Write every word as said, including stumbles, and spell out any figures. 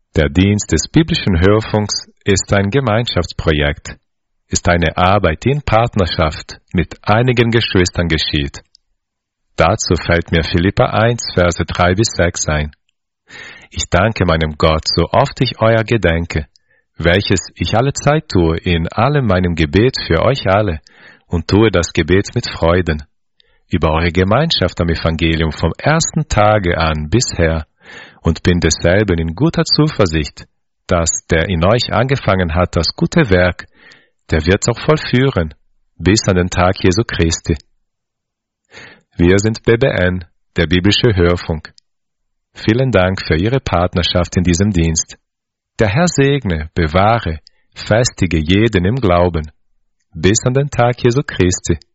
Der Dienst des biblischen Hörfunks ist ein Gemeinschaftsprojekt, ist eine Arbeit, die in Partnerschaft mit einigen Geschwistern geschieht. Dazu fällt mir Philipper eins, Verse drei bis sechs ein. Ich danke meinem Gott, so oft ich euer gedenke, welches ich alle Zeit tue in allem meinem Gebet für euch alle und tue das Gebet mit Freuden, über eure Gemeinschaft am Evangelium vom ersten Tage an bisher und bin desselben in guter Zuversicht, dass der in euch angefangen hat das gute Werk, der wird's auch vollführen, bis an den Tag Jesu Christi. Wir sind B B N, der biblische Hörfunk. Vielen Dank für Ihre Partnerschaft in diesem Dienst. Der Herr segne, bewahre, festige jeden im Glauben, bis an den Tag Jesu Christi.